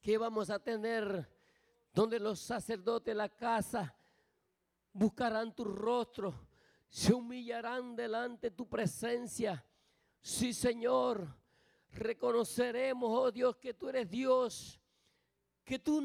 que vamos a tener, donde los sacerdotes de la casa buscarán tu rostro, se humillarán delante de tu presencia. Sí, Señor, reconoceremos, oh Dios, que tú eres Dios, que tú